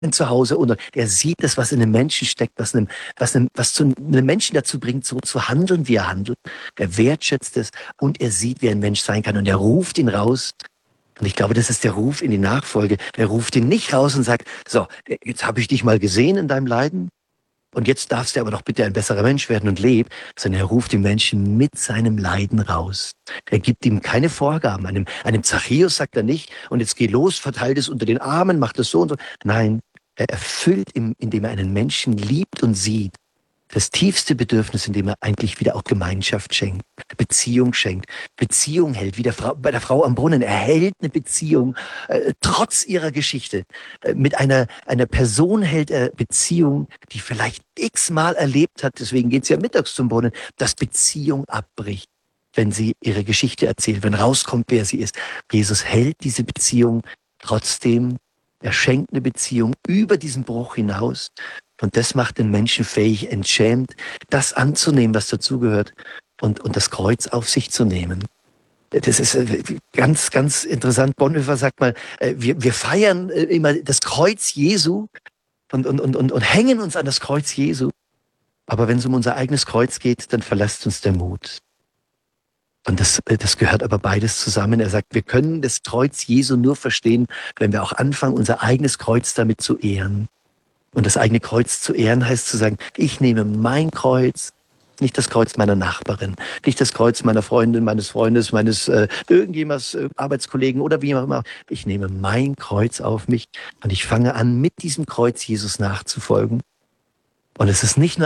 zu Hause und er sieht das, was in einem Menschen steckt, was zu einem Menschen dazu bringt, so zu handeln, wie er handelt. Er wertschätzt es und er sieht, wie ein Mensch sein kann und er ruft ihn raus. Und ich glaube, das ist der Ruf in die Nachfolge. Er ruft ihn nicht raus und sagt, so, jetzt habe ich dich mal gesehen in deinem Leiden und jetzt darfst du aber doch bitte ein besserer Mensch werden und leben, sondern er ruft den Menschen mit seinem Leiden raus. Er gibt ihm keine Vorgaben. Einem Zachäus sagt er nicht, und jetzt geh los, verteilt es unter den Armen, macht es so und so. Nein, er erfüllt, indem er einen Menschen liebt und sieht, das tiefste Bedürfnis, indem er eigentlich wieder auch Gemeinschaft schenkt, Beziehung schenkt, Beziehung hält, wie bei der Frau am Brunnen. Er hält eine Beziehung, trotz ihrer Geschichte. Mit einer Person hält er Beziehung, die vielleicht x-mal erlebt hat, deswegen geht sie ja mittags zum Brunnen, dass Beziehung abbricht, wenn sie ihre Geschichte erzählt, wenn rauskommt, wer sie ist. Jesus hält diese Beziehung trotzdem, er schenkt eine Beziehung über diesen Bruch hinaus. Und das macht den Menschen fähig, entschämt, das anzunehmen, was dazugehört und das Kreuz auf sich zu nehmen. Das ist ganz, ganz interessant. Bonhoeffer sagt mal, wir feiern immer das Kreuz Jesu und hängen uns an das Kreuz Jesu. Aber wenn es um unser eigenes Kreuz geht, dann verlässt uns der Mut. Und das gehört aber beides zusammen. Er sagt, wir können das Kreuz Jesu nur verstehen, wenn wir auch anfangen, unser eigenes Kreuz damit zu ehren. Und das eigene Kreuz zu ehren heißt zu sagen, ich nehme mein Kreuz, nicht das Kreuz meiner Nachbarin, nicht das Kreuz meiner Freundin, meines Freundes, meines irgendjemandes Arbeitskollegen oder wie auch immer. Ich nehme mein Kreuz auf mich und ich fange an, mit diesem Kreuz Jesus nachzufolgen. Und es ist nicht nur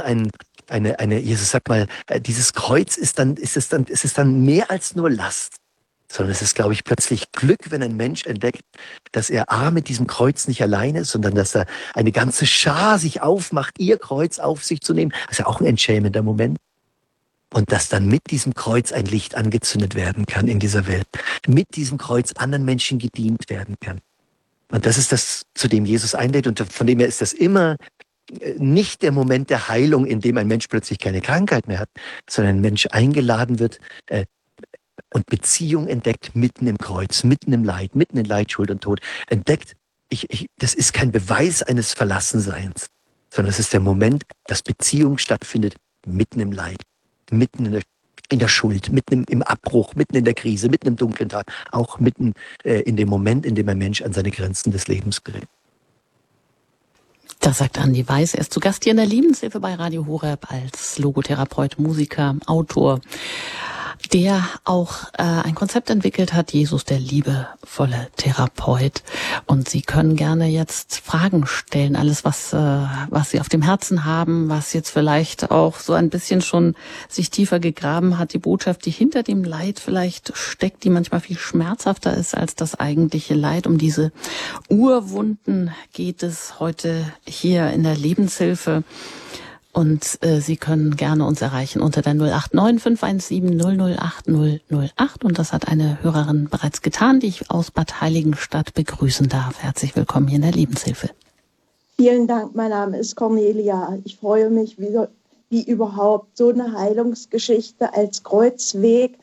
Jesus sagt mal, dieses Kreuz ist dann mehr als nur Last. Sondern es ist, glaube ich, plötzlich Glück, wenn ein Mensch entdeckt, dass er mit diesem Kreuz nicht alleine ist, sondern dass da eine ganze Schar sich aufmacht, ihr Kreuz auf sich zu nehmen. Das ist ja auch ein entschämender Moment. Und dass dann mit diesem Kreuz ein Licht angezündet werden kann in dieser Welt. Mit diesem Kreuz anderen Menschen gedient werden kann. Und das ist das, zu dem Jesus einlädt. Und von dem her ist das immer nicht der Moment der Heilung, in dem ein Mensch plötzlich keine Krankheit mehr hat, sondern ein Mensch eingeladen wird, und Beziehung entdeckt mitten im Kreuz, mitten im Leid, mitten in Leid, Schuld und Tod. Entdeckt, das ist kein Beweis eines Verlassenseins, sondern es ist der Moment, dass Beziehung stattfindet mitten im Leid, mitten in der Schuld, mitten im Abbruch, mitten in der Krise, mitten im dunklen Tag, auch mitten in dem Moment, in dem ein Mensch an seine Grenzen des Lebens gerät. Das sagt Andi Weiß. Er ist zu Gast hier in der Lebenshilfe bei Radio Horeb als Logotherapeut, Musiker, Autor, der auch ein Konzept entwickelt hat, Jesus, der liebevolle Therapeut. Und Sie können gerne jetzt Fragen stellen, alles, was Sie auf dem Herzen haben, was jetzt vielleicht auch so ein bisschen schon sich tiefer gegraben hat, die Botschaft, die hinter dem Leid vielleicht steckt, die manchmal viel schmerzhafter ist als das eigentliche Leid. Um diese Urwunden geht es heute hier in der Lebenshilfe. Und Sie können gerne uns erreichen unter der 089 517 008 008. Und das hat eine Hörerin bereits getan, die ich aus Bad Heiligenstadt begrüßen darf. Herzlich willkommen hier in der Lebenshilfe. Vielen Dank, mein Name ist Cornelia. Ich freue mich, wie überhaupt so eine Heilungsgeschichte als Kreuzweg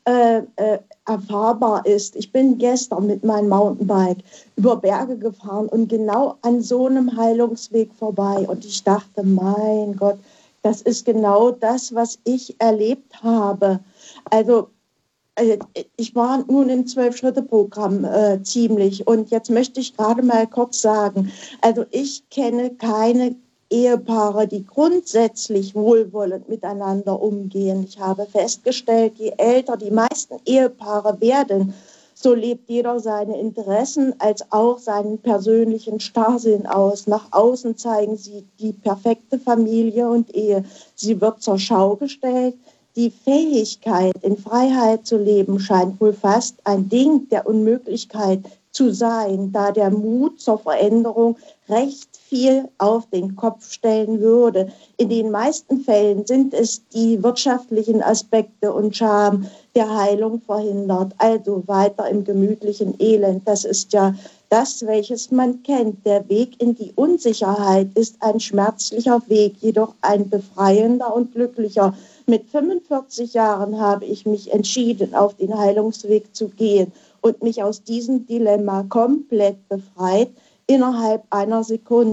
erfahrbar ist. Ich bin gestern mit meinem Mountainbike über Berge gefahren und genau an so einem Heilungsweg vorbei. Und ich dachte, mein Gott, das ist genau das, was ich erlebt habe. Also ich war nun im 12-Schritte-Programm ziemlich. Und jetzt möchte ich gerade mal kurz sagen, also ich kenne keine Ehepaare, die grundsätzlich wohlwollend miteinander umgehen. Ich habe festgestellt, je älter die meisten Ehepaare werden, so lebt jeder seine Interessen als auch seinen persönlichen Starrsinn aus. Nach außen zeigen sie die perfekte Familie und Ehe. Sie wird zur Schau gestellt. Die Fähigkeit, in Freiheit zu leben, scheint wohl fast ein Ding der Unmöglichkeit zu sein, da der Mut zur Veränderung recht viel auf den Kopf stellen würde. In den meisten Fällen sind es die wirtschaftlichen Aspekte und Scham, der Heilung verhindert. Also weiter im gemütlichen Elend. Das ist ja das, welches man kennt. Der Weg in die Unsicherheit ist ein schmerzlicher Weg, jedoch ein befreiender und glücklicher. Mit 45 Jahren habe ich mich entschieden, auf den Heilungsweg zu gehen und mich aus diesem Dilemma komplett befreit. innerhalb einer Sekunde.